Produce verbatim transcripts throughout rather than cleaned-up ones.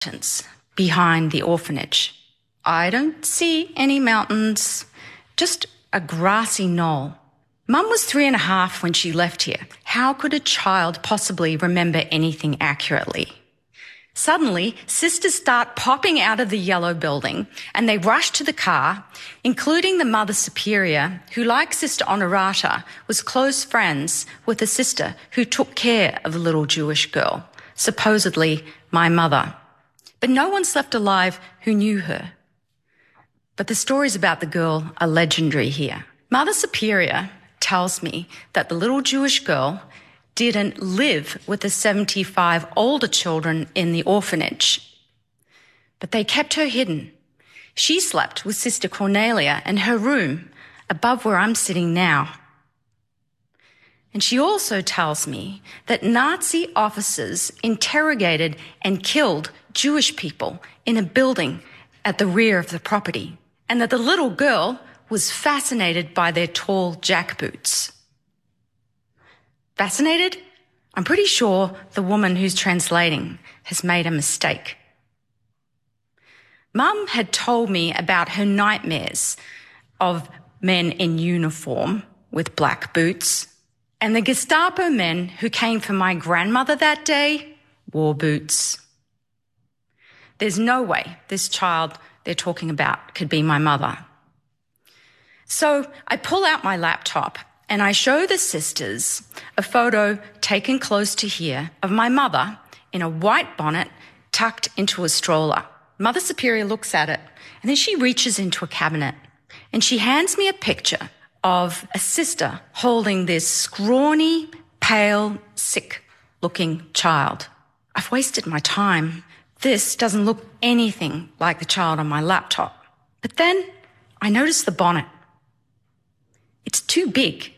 mountains behind the orphanage. I don't see any mountains, just a grassy knoll. Mum was three and a half when she left here. How could a child possibly remember anything accurately? Suddenly, sisters start popping out of the yellow building and they rush to the car, including the Mother Superior, who, like Sister Honorata, was close friends with the sister who took care of the little Jewish girl, supposedly my mother. But no one's left alive who knew her. But the stories about the girl are legendary here. Mother Superior tells me that the little Jewish girl didn't live with the seventy-five older children in the orphanage, but they kept her hidden. She slept with Sister Cornelia in her room above where I'm sitting now. And she also tells me that Nazi officers interrogated and killed Jewish people in a building at the rear of the property, and that the little girl was fascinated by their tall jackboots. Fascinated? I'm pretty sure the woman who's translating has made a mistake. Mum had told me about her nightmares of men in uniform with black boots, and the Gestapo men who came for my grandmother that day wore boots. There's no way this child they're talking about could be my mother. So I pull out my laptop and I show the sisters a photo taken close to here of my mother in a white bonnet tucked into a stroller. Mother Superior looks at it and then she reaches into a cabinet and she hands me a picture of a sister holding this scrawny, pale, sick-looking child. I've wasted my time. This doesn't look anything like the child on my laptop. But then I notice the bonnet. It's too big.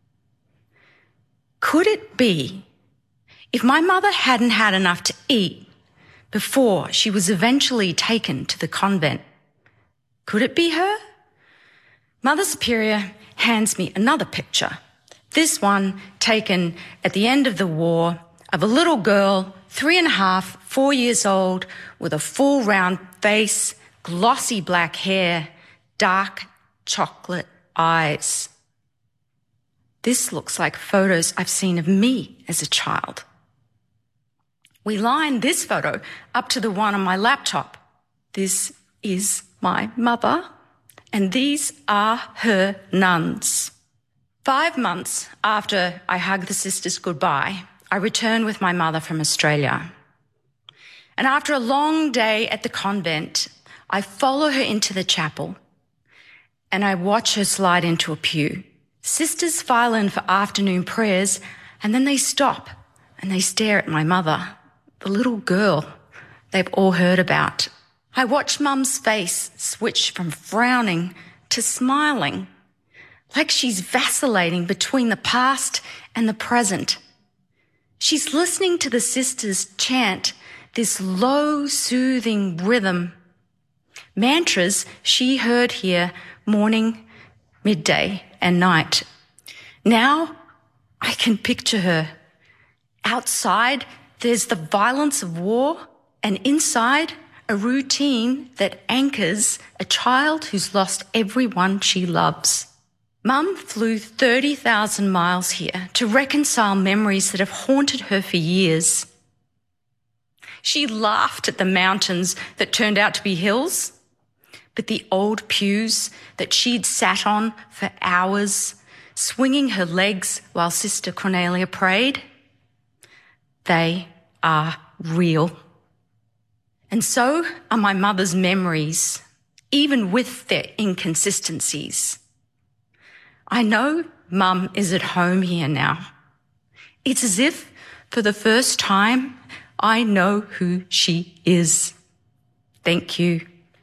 Could it be if my mother hadn't had enough to eat before she was eventually taken to the convent? Could it be her? Mother Superior hands me another picture, this one taken at the end of the war, of a little girl, three and a half, four years old, with a full round face, glossy black hair, dark chocolate eyes. This looks like photos I've seen of me as a child. We line this photo up to the one on my laptop. This is my mother, and these are her nuns. Five months after I hug the sisters goodbye, I return with my mother from Australia. And after a long day at the convent, I follow her into the chapel and I watch her slide into a pew. Sisters file in for afternoon prayers and then they stop and they stare at my mother, the little girl they've all heard about. I watch Mum's face switch from frowning to smiling, like she's vacillating between the past and the present. She's listening to the sisters chant this low, soothing rhythm, mantras she heard here morning, midday, and night. Now I can picture her. Outside, there's the violence of war, and inside, a routine that anchors a child who's lost everyone she loves. Mum flew thirty thousand miles here to reconcile memories that have haunted her for years. She laughed at the mountains that turned out to be hills, but the old pews that she'd sat on for hours, swinging her legs while Sister Cornelia prayed, they are real. And so are my mother's memories, even with their inconsistencies. I know Mum is at home here now. It's as if, for the first time, I know who she is. Thank you.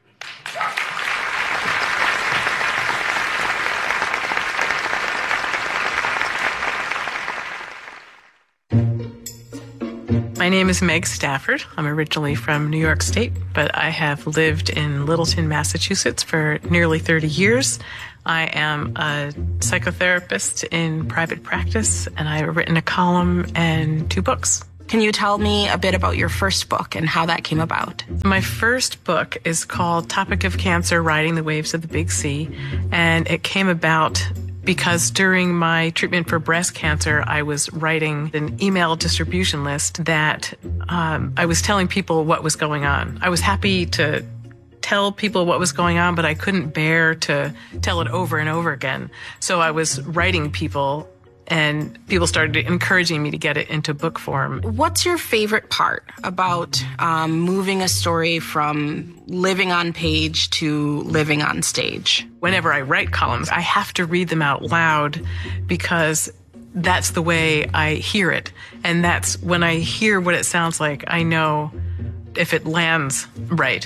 My name is Meg Stafford. I'm originally from New York State, but I have lived in Littleton, Massachusetts for nearly thirty years. I am a psychotherapist in private practice, and I've written a column and two books. Can you tell me a bit about your first book and how that came about? My first book is called Topic of Cancer, Riding the Waves of the Big C, and it came about because during my treatment for breast cancer, I was writing an email distribution list that um, I was telling people what was going on. I was happy to tell people what was going on, but I couldn't bear to tell it over and over again. So I was writing people, and people started encouraging me to get it into book form. What's your favorite part about um, moving a story from living on page to living on stage? Whenever I write columns, I have to read them out loud because that's the way I hear it. And that's when I hear what it sounds like, I know if it lands right.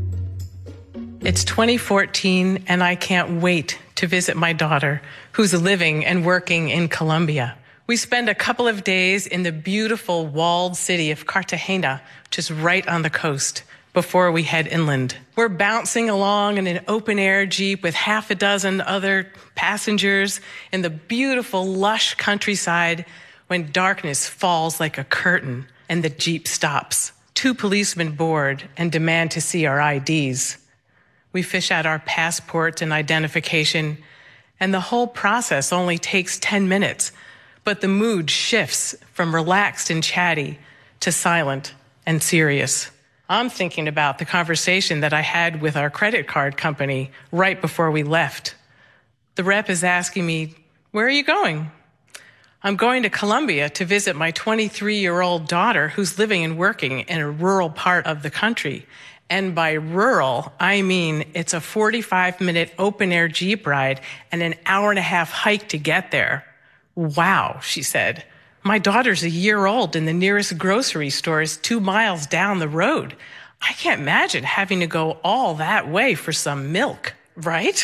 It's twenty fourteen, and I can't wait to visit my daughter, who's living and working in Colombia. We spend a couple of days in the beautiful walled city of Cartagena, which is right on the coast, before we head inland. We're bouncing along in an open-air Jeep with half a dozen other passengers in the beautiful, lush countryside when darkness falls like a curtain and the Jeep stops. Two policemen board and demand to see our I Ds. We fish out our passports and identification, and the whole process only takes ten minutes, but the mood shifts from relaxed and chatty to silent and serious. I'm thinking about the conversation that I had with our credit card company right before we left. The rep is asking me, "Where are you going?" "I'm going to Colombia to visit my twenty-three-year-old daughter who's living and working in a rural part of the country." And by rural, I mean it's a forty-five minute open-air Jeep ride and an hour and a half hike to get there. "Wow," she said. "My daughter's a year old and the nearest grocery store is two miles down the road. I can't imagine having to go all that way for some milk, right?"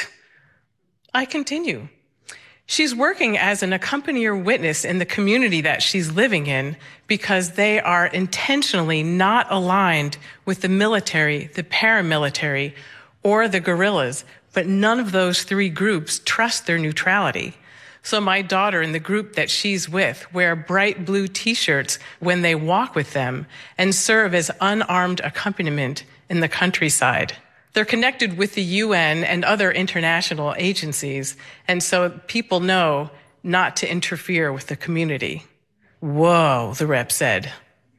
I continue. "She's working as an accompanier witness in the community that she's living in because they are intentionally not aligned with the military, the paramilitary, or the guerrillas, but none of those three groups trust their neutrality. So my daughter and the group that she's with wear bright blue t-shirts when they walk with them and serve as unarmed accompaniment in the countryside. They're connected with the U N and other international agencies, and so people know not to interfere with the community." "Whoa," the rep said.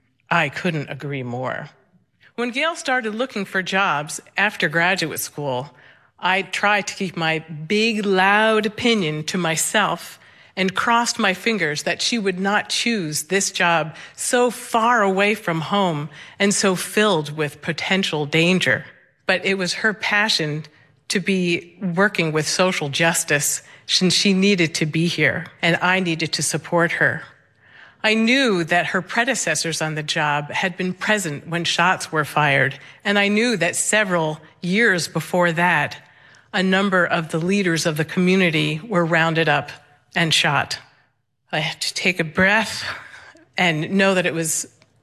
I couldn't agree more. When Gail started looking for jobs after graduate school, I tried to keep my big, loud opinion to myself and crossed my fingers that she would not choose this job so far away from home and so filled with potential danger. But it was her passion to be working with social justice, and she needed to be here, and I needed to support her. I knew that her predecessors on the job had been present when shots were fired, and I knew that several years before that, a number of the leaders of the community were rounded up and shot. I had to take a breath and know that it was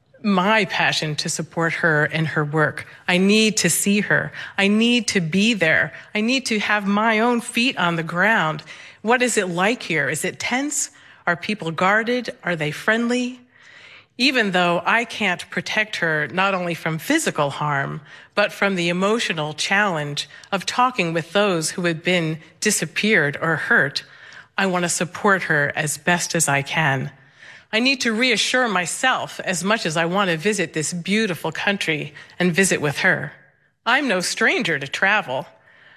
my passion to support her in her work. I need to see her. I need to be there. I need to have my own feet on the ground. What is it like here? Is it tense? Are people guarded? Are they friendly? Even though I can't protect her not only from physical harm, but from the emotional challenge of talking with those who had been disappeared or hurt, I want to support her as best as I can. I need to reassure myself as much as I want to visit this beautiful country and visit with her. I'm no stranger to travel.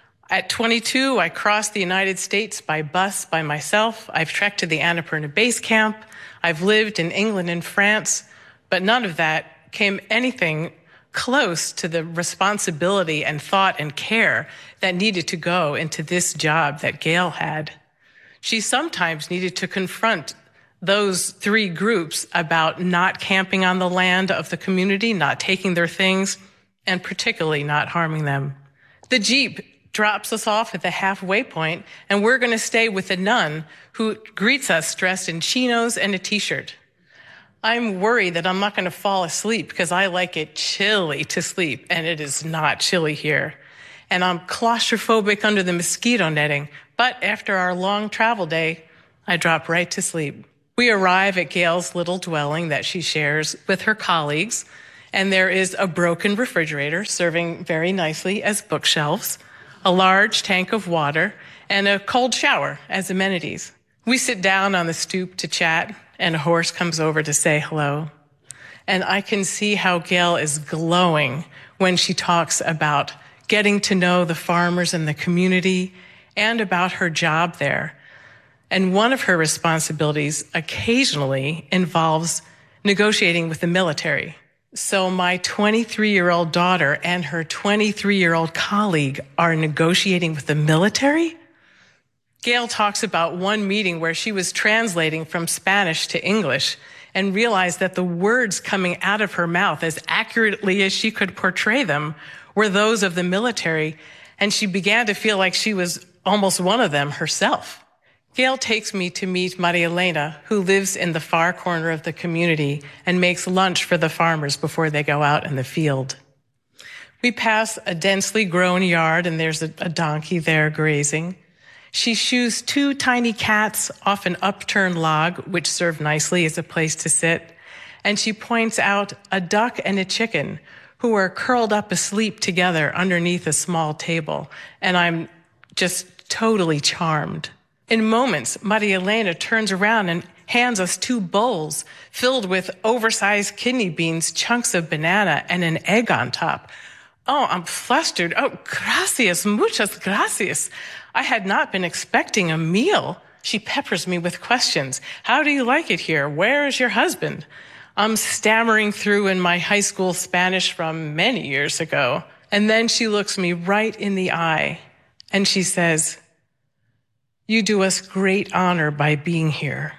At twenty-two, I crossed the United States by bus by myself. I've trekked to the Annapurna Base Camp. I've lived in England and France, but none of that came anything close to the responsibility and thought and care that needed to go into this job that Gail had. She sometimes needed to confront those three groups about not camping on the land of the community, not taking their things, and particularly not harming them. The Jeep drops us off at the halfway point, and we're going to stay with a nun who greets us dressed in chinos and a t-shirt. I'm worried that I'm not going to fall asleep because I like it chilly to sleep, and it is not chilly here. And I'm claustrophobic under the mosquito netting, but after our long travel day, I drop right to sleep. We arrive at Gail's little dwelling that she shares with her colleagues, and there is a broken refrigerator serving very nicely as bookshelves, a large tank of water, and a cold shower as amenities. We sit down on the stoop to chat, and a horse comes over to say hello. And I can see how Gail is glowing when she talks about getting to know the farmers in the community and about her job there. And one of her responsibilities occasionally involves negotiating with the military. So my twenty-three-year-old daughter and her twenty-three-year-old colleague are negotiating with the military? Gail talks about one meeting where she was translating from Spanish to English and realized that the words coming out of her mouth as accurately as she could portray them were those of the military, and she began to feel like she was almost one of them herself. Gail takes me to meet Maria Elena, who lives in the far corner of the community and makes lunch for the farmers before they go out in the field. We pass a densely grown yard, and there's a, a donkey there grazing. She shoos two tiny cats off an upturned log, which serve nicely as a place to sit, and she points out a duck and a chicken who are curled up asleep together underneath a small table, and I'm just totally charmed. In moments, Maria Elena turns around and hands us two bowls filled with oversized kidney beans, chunks of banana, and an egg on top. Oh, I'm flustered. Oh, gracias, muchas gracias. I had not been expecting a meal. She peppers me with questions. How do you like it here? Where is your husband? I'm stammering through in my high school Spanish from many years ago. And then she looks me right in the eye and she says, "You do us great honor by being here."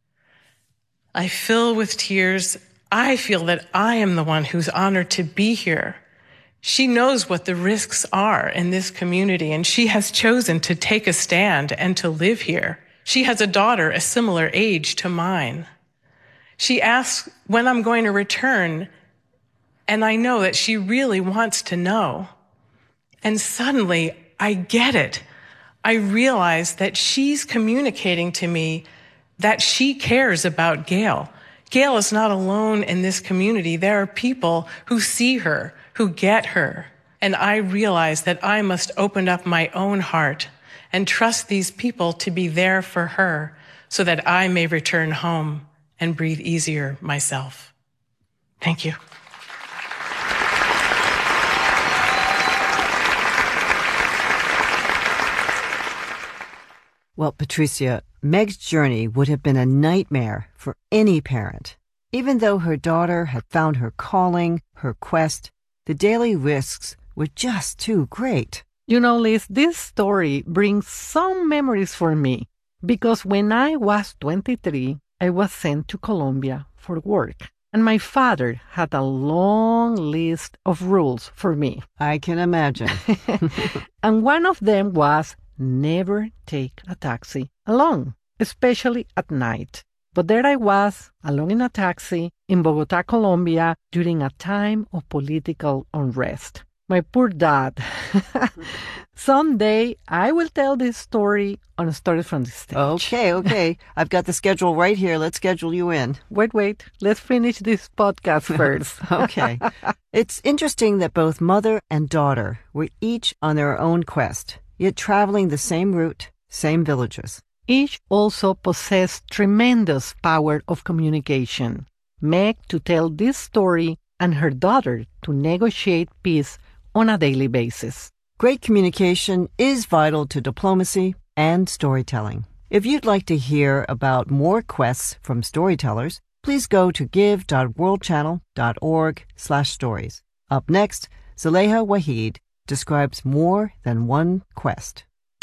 I fill with tears. I feel that I am the one who's honored to be here. She knows what the risks are in this community, and she has chosen to take a stand and to live here. She has a daughter a similar age to mine. She asks when I'm going to return, and I know that she really wants to know. And suddenly, I get it. I realize that she's communicating to me that she cares about Gail. Gail is not alone in this community. There are people who see her, who get her. And I realize that I must open up my own heart and trust these people to be there for her so that I may return home and breathe easier myself. Thank you. Well, Patricia, Meg's journey would have been a nightmare for any parent. Even though her daughter had found her calling, her quest, the daily risks were just too great. You know, Liz, this story brings some memories for me because when I was twenty-three, I was sent to Colombia for work. And my father had a long list of rules for me. I can imagine. And one of them was never take a taxi alone, especially at night. But there I was, alone in a taxi in Bogota, Colombia, during a time of political unrest. My poor dad. Someday I will tell this story on a Story from the Stage. Okay, okay. I've got the schedule right here. Let's schedule you in. Wait, wait. Let's finish this podcast first. Okay. It's interesting that both mother and daughter were each on their own quest, yet traveling the same route, same villages. Each also possessed tremendous power of communication. Meg to tell this story and her daughter to negotiate peace on a daily basis. Great communication is vital to diplomacy and storytelling. If you'd like to hear about more quests from storytellers, please go to give.worldchannel.org slash stories. Up next, Zaleha Waheed describes more than one quest.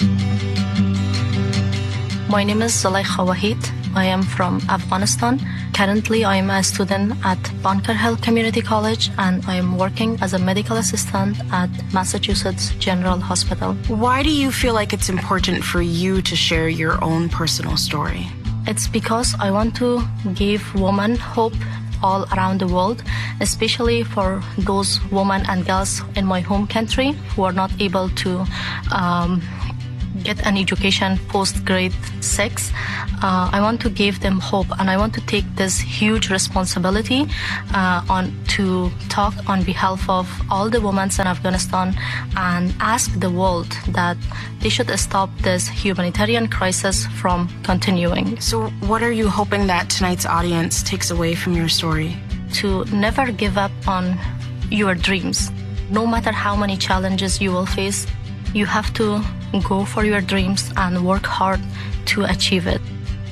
My name is Zaleha Waheed. I am from Afghanistan. Currently, I am a student at Bunker Hill Community College, and I am working as a medical assistant at Massachusetts General Hospital. Why do you feel like it's important for you to share your own personal story? It's because I want to give women hope all around the world, especially for those women and girls in my home country who are not able to um, get an education post grade six. Uh, I want to give them hope, and I want to take this huge responsibility uh, on to talk on behalf of all the women in Afghanistan and ask the world that they should stop this humanitarian crisis from continuing. So what are you hoping that tonight's audience takes away from your story? To never give up on your dreams. No matter how many challenges you will face, you have to go for your dreams and work hard to achieve it.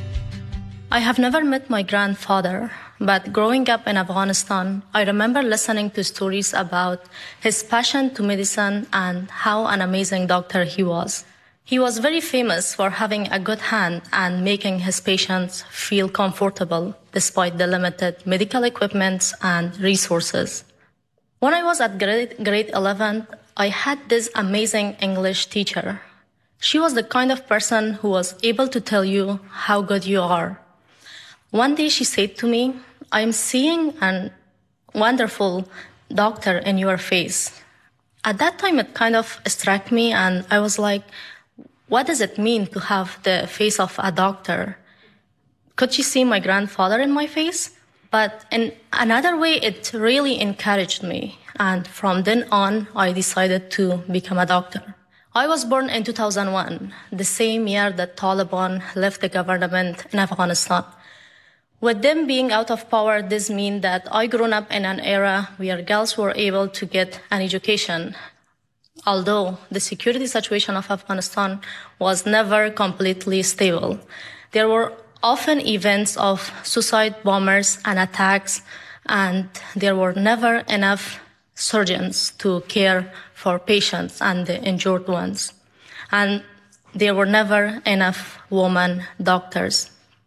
I have never met my grandfather, but growing up in Afghanistan, I remember listening to stories about his passion to medicine and how an amazing doctor he was. He was very famous for having a good hand and making his patients feel comfortable despite the limited medical equipment and resources. When I was at grade, grade eleven, I had this amazing English teacher. She was the kind of person who was able to tell you how good you are. One day she said to me, "I'm seeing a wonderful doctor in your face." At that time, it kind of struck me, and I was like, what does it mean to have the face of a doctor? Could she see my grandfather in my face? But in another way, it really encouraged me. And from then on, I decided to become a doctor. I was born in two thousand one, the same year that Taliban left the government in Afghanistan. With them being out of power, this means that I grew up in an era where girls were able to get an education. Although the security situation of Afghanistan was never completely stable, there were often events of suicide bombers and attacks, and there were never enough surgeons to care for patients and the injured ones. And there were never enough women doctors.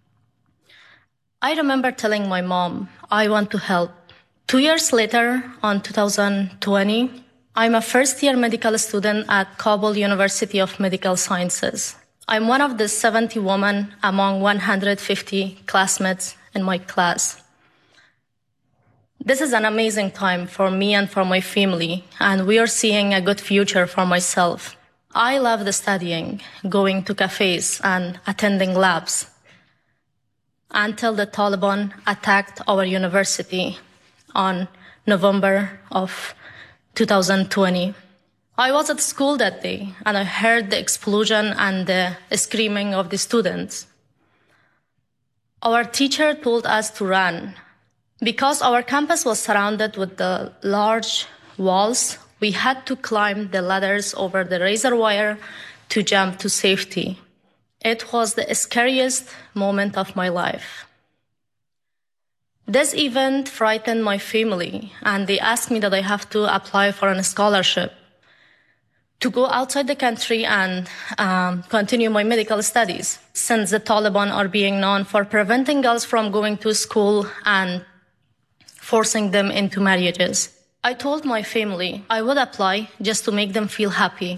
I remember telling my mom, I want to help. Two years later, on two thousand twenty, I'm a first-year medical student at Kabul University of Medical Sciences. I'm one of the seventy women among one hundred fifty classmates in my class. This is an amazing time for me and for my family, and we are seeing a good future for myself. I love the studying, going to cafes and attending labs, until the Taliban attacked our university on November of two thousand twenty. I was at school that day, and I heard the explosion and the screaming of the students. Our teacher told us to run. Because our campus was surrounded with the large walls, we had to climb the ladders over the razor wire to jump to safety. It was the scariest moment of my life. This event frightened my family, and they asked me that I have to apply for a scholarship to go outside the country and um, continue my medical studies, since the Taliban are being known for preventing girls from going to school and forcing them into marriages. I told my family I would apply just to make them feel happy.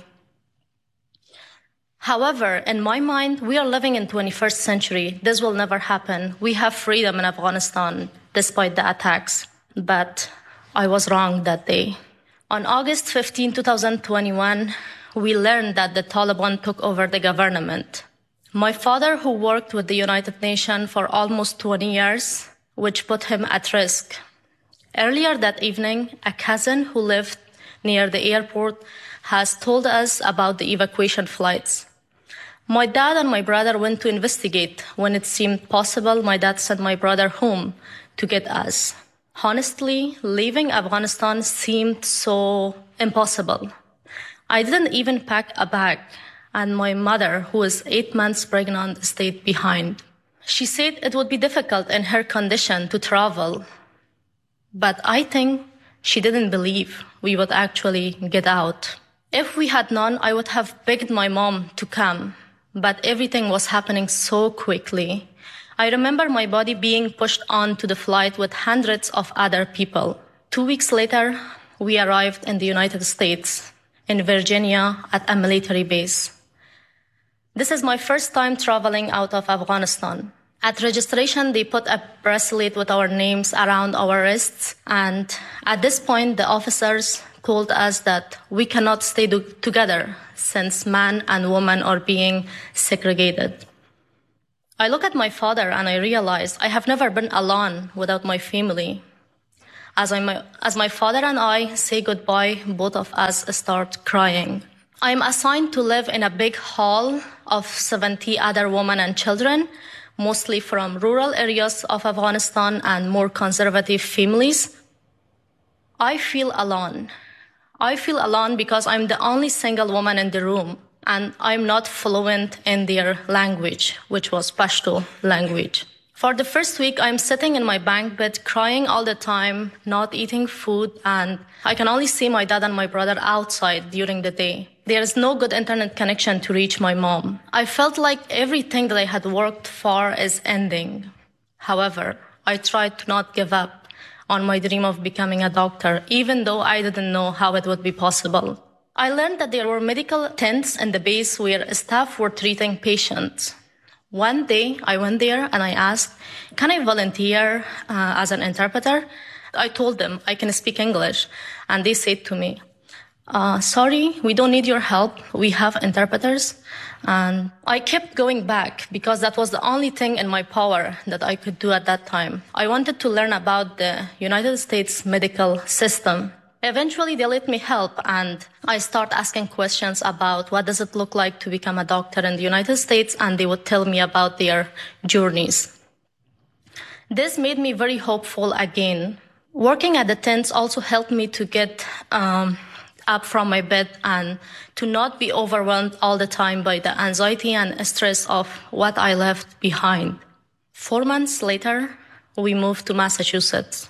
However, in my mind, we are living in the twenty-first century. This will never happen. We have freedom in Afghanistan, despite the attacks. But I was wrong that day. On August fifteenth, twenty twenty-one, we learned that the Taliban took over the government. My father, who worked with the United Nations for almost twenty years, which put him at risk. Earlier that evening, a cousin who lived near the airport has told us about the evacuation flights. My dad and my brother went to investigate. When it seemed possible, my dad sent my brother home to get us. Honestly, leaving Afghanistan seemed so impossible. I didn't even pack a bag, and my mother, who is eight months pregnant, stayed behind. She said it would be difficult in her condition to travel, but I think she didn't believe we would actually get out. If we had known, I would have begged my mom to come, but everything was happening so quickly. I remember my body being pushed onto the flight with hundreds of other people. Two weeks later, we arrived in the United States, in Virginia, at a military base. This is my first time traveling out of Afghanistan. At registration, they put a bracelet with our names around our wrists, and at this point, the officers told us that we cannot stay do- together since man and woman are being segregated. I look at my father and I realize I have never been alone without my family. As, I, my, as my father and I say goodbye, both of us start crying. I am assigned to live in a big hall of seventy other women and children, mostly from rural areas of Afghanistan and more conservative families. I feel alone. I feel alone because I'm the only single woman in the room, and I'm not fluent in their language, which was Pashto language. For the first week, I'm sitting in my bunk bed, crying all the time, not eating food, and I can only see my dad and my brother outside during the day. There is no good internet connection to reach my mom. I felt like everything that I had worked for is ending. However, I tried to not give up on my dream of becoming a doctor, even though I didn't know how it would be possible. I learned that there were medical tents in the base where staff were treating patients. One day, I went there and I asked, can I volunteer uh, as an interpreter? I told them I can speak English, and they said to me, uh, sorry, we don't need your help. We have interpreters. And I kept going back because that was the only thing in my power that I could do at that time. I wanted to learn about the United States medical system. Eventually, they let me help, and I start asking questions about what does it look like to become a doctor in the United States, and they would tell me about their journeys. This made me very hopeful again. Working at the tents also helped me to get um, up from my bed and to not be overwhelmed all the time by the anxiety and stress of what I left behind. Four months later, we moved to Massachusetts.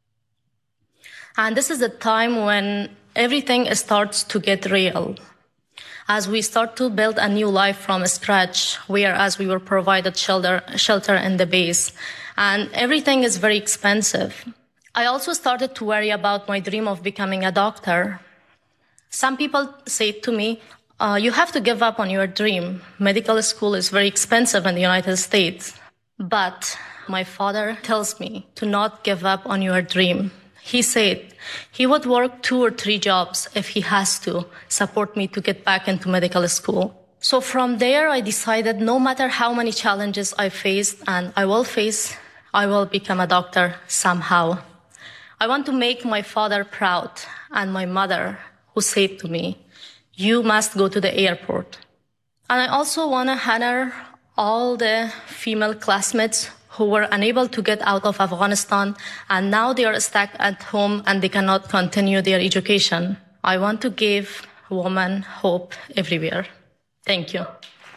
And this is the time when everything starts to get real. As we start to build a new life from scratch, whereas we were provided shelter, shelter in the base. And everything is very expensive. I also started to worry about my dream of becoming a doctor. Some people say to me, uh, you have to give up on your dream. Medical school is very expensive in the United States. But my father tells me to not give up on your dream. He said he would work two or three jobs if he has to support me to get back into medical school. So from there, I decided no matter how many challenges I faced, and I will face, I will become a doctor somehow. I want to make my father proud and my mother, who said to me, you must go to the airport. And I also want to honor all the female classmates who were unable to get out of Afghanistan, and now they are stuck at home and they cannot continue their education. I want to give women hope everywhere. Thank you.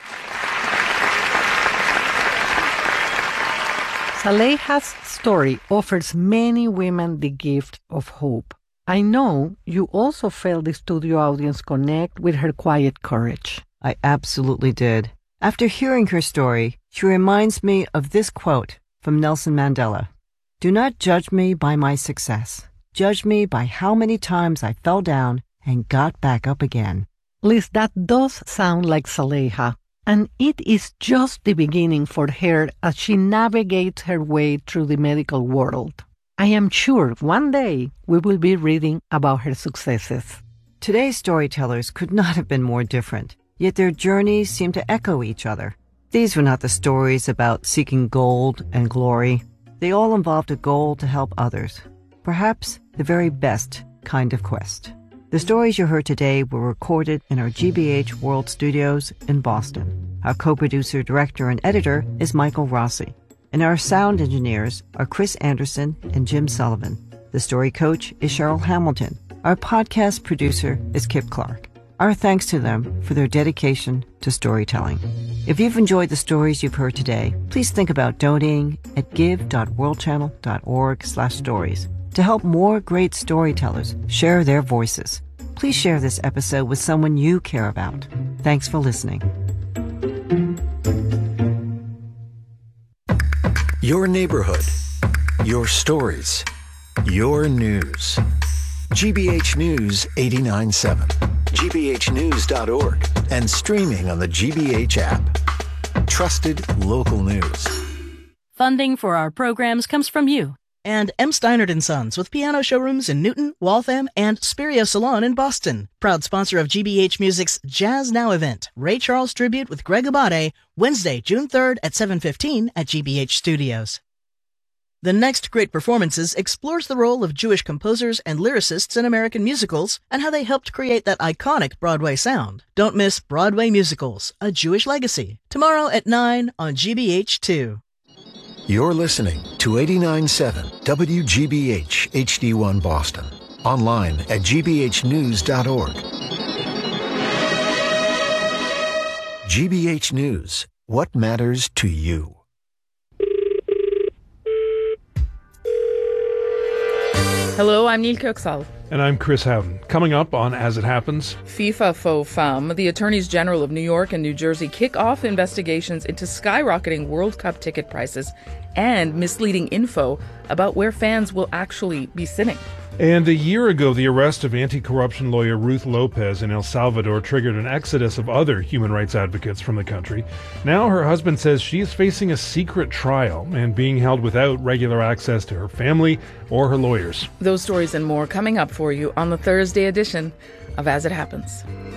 Saleha's story offers many women the gift of hope. I know you also felt the studio audience connect with her quiet courage. I absolutely did. After hearing her story, she reminds me of this quote from Nelson Mandela. Do not judge me by my success. Judge me by how many times I fell down and got back up again. Liz, that does sound like Saleha, and it is just the beginning for her as she navigates her way through the medical world. I am sure one day we will be reading about her successes. Today's storytellers could not have been more different, yet their journeys seem to echo each other. These were not the stories about seeking gold and glory. They all involved a goal to help others, perhaps the very best kind of quest. The stories you heard today were recorded in our G B H World Studios in Boston. Our co-producer, director, and editor is Michael Rossi. And our sound engineers are Chris Anderson and Jim Sullivan. The story coach is Cheryl Hamilton. Our podcast producer is Kip Clark. Our thanks to them for their dedication to storytelling. If you've enjoyed the stories you've heard today, please think about donating at give.worldchannel.org slash stories to help more great storytellers share their voices. Please share this episode with someone you care about. Thanks for listening. Your neighborhood, your stories, your news. G B H News eighty-nine point seven, G B H news dot org, and streaming on the G B H app. Trusted local news. Funding for our programs comes from you, And M. Steinert and Sons with piano showrooms in Newton, Waltham, and Spirio Salon in Boston. Proud sponsor of G B H Music's Jazz Now event, Ray Charles Tribute with Greg Abate, Wednesday, June third at seven fifteen at G B H Studios. The next Great Performances explores the role of Jewish composers and lyricists in American musicals and how they helped create that iconic Broadway sound. Don't miss Broadway Musicals, A Jewish Legacy, tomorrow at nine on G B H two. You're listening to eighty-nine point seven W G B H H D one Boston. Online at G B H news dot org. G B H News. What matters to you? Hello, I'm Neil Kirksall. And I'm Chris Houghton. Coming up on As It Happens, FIFA faux femme, the attorneys general of New York and New Jersey kick off investigations into skyrocketing World Cup ticket prices and misleading info about where fans will actually be sitting. And a year ago, the arrest of anti-corruption lawyer Ruth Lopez in El Salvador triggered an exodus of other human rights advocates from the country. Now her husband says she is facing a secret trial and being held without regular access to her family or her lawyers. Those stories and more coming up for you on the Thursday edition of As It Happens.